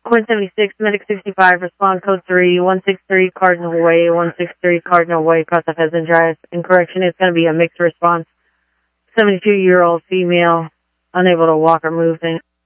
Court 76, Medic 65, respond code 3, 163 Cardinal Way, 163 Cardinal Way, across the Pheasant Drive. In correction, it's going to be a mixed response. 72-year-old female, unable to walk or move.